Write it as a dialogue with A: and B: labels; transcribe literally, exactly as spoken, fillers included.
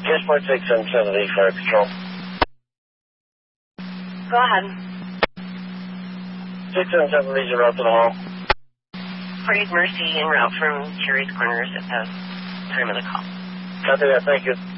A: Transport six seven seven eight fire control.
B: Go ahead.
A: six seven seven leads a route to the hall.
B: fortieth Mercy en route from Cherry's Corners at the time of the call.
A: Copy that, thank you.